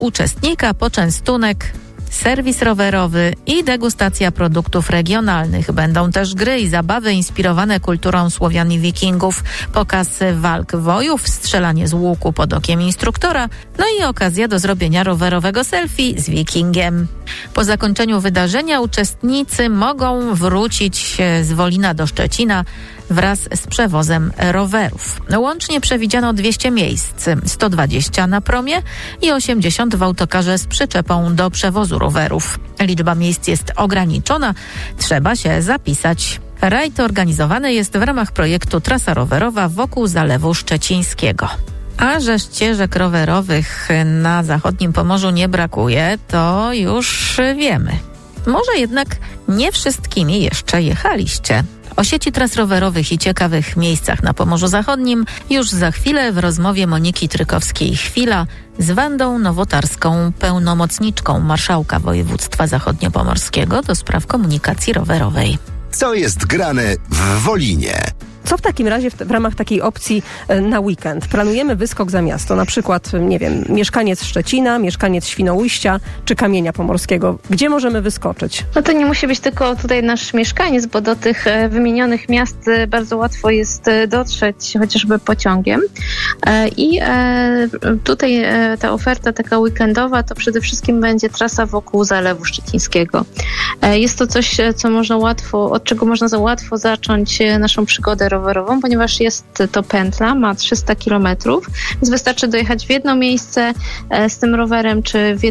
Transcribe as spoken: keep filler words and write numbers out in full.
uczestnika, poczęstunek, serwis rowerowy i degustacja produktów regionalnych. Będą też gry i zabawy inspirowane kulturą Słowian i Wikingów, pokaz walk wojów, strzelanie z łuku pod okiem instruktora, no i okazja do zrobienia rowerowego selfie z Wikingiem. Po zakończeniu wydarzenia uczestnicy mogą wrócić z Wolina do Szczecina wraz z przewozem rowerów. Łącznie przewidziano dwieście miejsc, sto dwadzieścia na promie i osiemdziesiąt w autokarze z przyczepą do przewozu rowerów. Liczba miejsc jest ograniczona, trzeba się zapisać. Rajd organizowany jest w ramach projektu Trasa rowerowa wokół Zalewu Szczecińskiego. A że ścieżek rowerowych na zachodnim Pomorzu nie brakuje, to już wiemy. Może jednak nie wszystkimi jeszcze jechaliście. O sieci tras rowerowych i ciekawych miejscach na Pomorzu Zachodnim już za chwilę w rozmowie Moniki Trykowskiej-Chwila z Wandą Nowotarską, pełnomocniczką marszałka województwa zachodniopomorskiego do spraw komunikacji rowerowej. Co jest grane w Wolinie? Co w takim razie w, w ramach takiej opcji e, na weekend? Planujemy wyskok za miasto, na przykład, nie wiem, mieszkaniec Szczecina, mieszkaniec Świnoujścia czy Kamienia Pomorskiego. Gdzie możemy wyskoczyć? No to nie musi być tylko tutaj nasz mieszkaniec, bo do tych e, wymienionych miast e, bardzo łatwo jest e, dotrzeć chociażby pociągiem. E, I e, tutaj e, ta oferta taka weekendowa to przede wszystkim będzie trasa wokół Zalewu Szczecińskiego. E, jest to coś, co można łatwo, od czego można za łatwo zacząć e, naszą przygodę rowerową, ponieważ jest to pętla, ma trzysta kilometrów, więc wystarczy dojechać w jedno miejsce e, z tym rowerem, czy w